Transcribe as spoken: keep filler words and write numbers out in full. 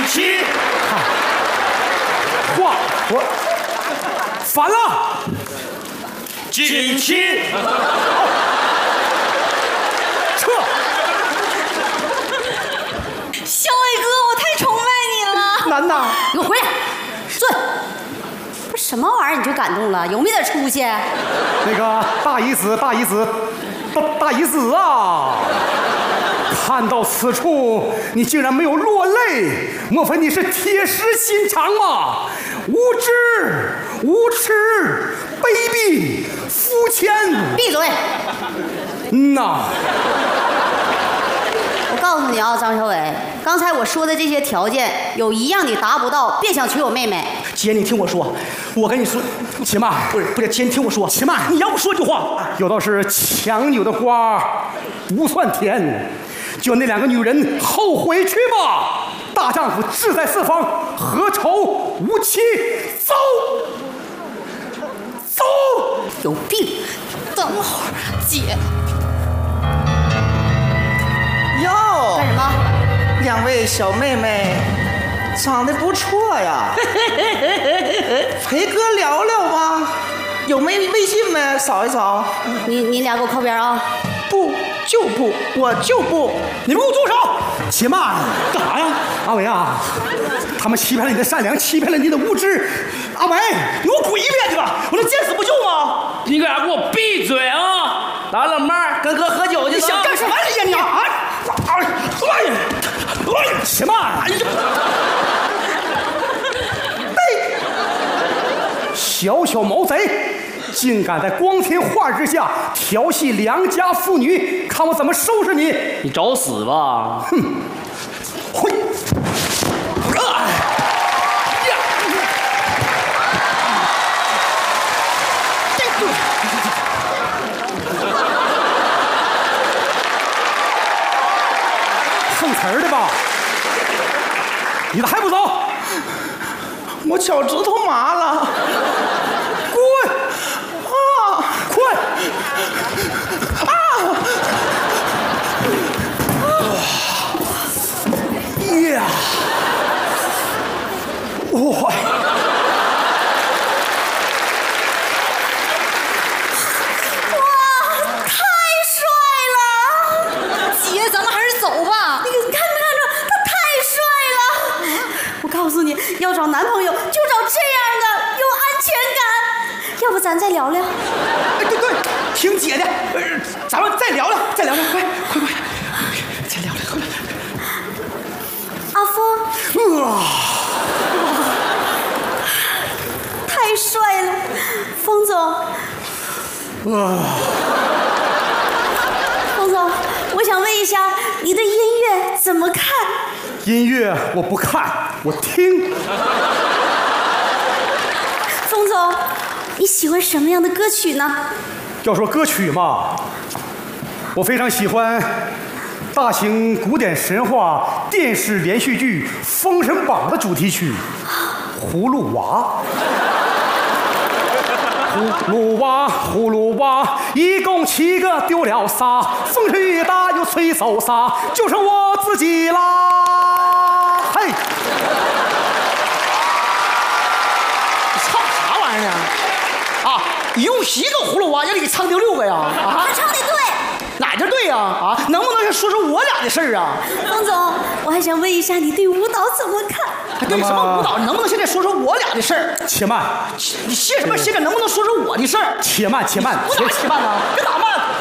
期。 话我反了， 锦旗。 撤。 小伟哥，我太崇拜你了。 楠楠， 给我回来，坐。不是什么玩意儿你就感动了？有没点出息？ 那个大姨子，大姨子，大大姨子啊！看到此处，你竟然没有落泪，莫非你是铁石心肠吗？无知、无耻、卑鄙、肤浅！ 闭嘴！ 嗯呐。 我告诉你啊，张小伟，刚才我说的这些条件，有一样你达不到，别想娶我妹妹。 姐，你听我说，我跟你说， 且慢， 不是不是，姐，你听我说， 且慢， 你让我说句话。 有道是强扭的瓜不算甜，就那两个女人后悔去吧。大丈夫志在四方，何愁无妻？走，走。 有病！等会儿，姐。 哟， 干什么？ 两位小妹妹长得不错呀，陪哥聊聊吧。有没微信没？扫一扫。 你你俩给我靠边啊！ 不就不，我就不。 你们给我住手！且慢，干啥呀？阿伟啊，他们欺骗了你的善良，欺骗了你的无知。阿伟， 你给我滚一边去吧！我这见死不救吗？ 你俩给我闭嘴啊！打冷麦，跟哥喝酒去。 你想干什么呀你？啊！ 哎呀，哎呀，且慢！哎呀，小小毛贼，竟敢在光天化日之下调戏良家妇女，看我怎么收拾你！ 你找死吧！ 哼！嘿！啊！碰瓷儿的吧？你咋还不走？ 我脚趾头麻了。 滚！ 啊！ 滚！ 啊！ 呀！哇！ 要找男朋友就找这样的，有安全感。要不咱再聊聊？ 哎，对对，听姐的，呃咱们再聊聊，再聊聊，快快快，再聊聊，快！ 阿峰， 啊！ 太帅了，峰总。 啊！ 峰总，我想问一下，你对音乐怎么看？ 音乐我不看，我听。 峰总，你喜欢什么样的歌曲呢？ 要说歌曲嘛，我非常喜欢大型古典神话电视连续剧《封神榜》的主题曲《葫芦娃》。葫芦娃，葫芦娃，一共七个丢了仨，风吹雨打又吹走仨，就剩我自己啦！嘿， 唱啥玩意儿啊？啊，一共七个葫芦娃，让你给唱丢六个呀？啊， 他唱的对。 哪点对呀？啊，能不能说说我俩的事儿啊？ 峰总，我还想问一下，你对舞蹈怎么看？ 对什么舞蹈？能不能现在说说我俩的事儿？ 且慢， 你歇什么歇着？能不能说说我的事儿？ 且慢，且慢， 我哪且慢呢？别打慢！